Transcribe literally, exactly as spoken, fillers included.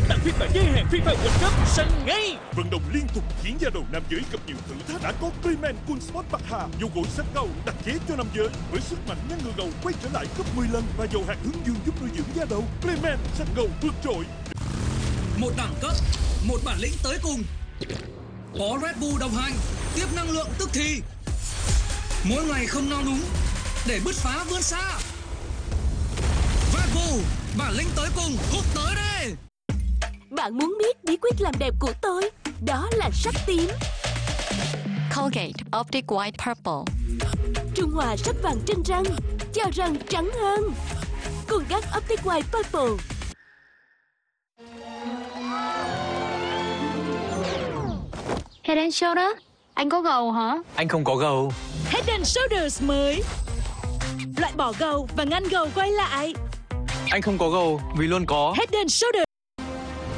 tặng phiên bản giới hạn FIFA World Cup săn ngay. Vận động liên tục khiến da đầu nam giới gặp nhiều thử thách. Đã có Clayman Cool Sport Bạc Hà, dầu gội sát gâu đặc chế cho nam giới với sức mạnh ngăn ngừa gầu quay trở lại gấp mười lần và dầu hạt hướng dương giúp nuôi dưỡng da đầu. Clayman sát gâu vượt trội. Một đẳng cấp, một bản lĩnh tới cùng. Có Red Bull đồng hành, tiếp năng lượng tức thì. Mỗi ngày không no đúng để bứt phá vươn xa. Red Bull, bản lĩnh tới cùng, hút tới đây. Bạn muốn biết bí quyết làm đẹp của tôi? Đó là sắc tím. Colgate Optic White Purple. Trung hòa sắc vàng trên răng, cho răng trắng hơn. Colgate Optic White Purple. Head and Shoulder, anh có gầu hả? Anh không có gầu. Head and Shoulders mới. Loại bỏ gầu và ngăn gầu quay lại. Anh không có gầu vì luôn có Head and Shoulders.